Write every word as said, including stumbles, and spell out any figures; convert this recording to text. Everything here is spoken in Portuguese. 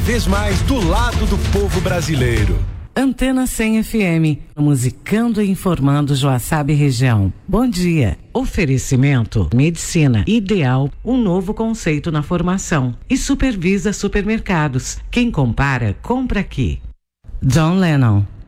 Vez mais do lado do povo brasileiro. Antena cem F M, musicando e informando Joaçaba e região. Bom dia. Oferecimento Medicina Ideal, um novo conceito na formação. E Supervisa Supermercados. Quem compara, compra aqui. John Lennon.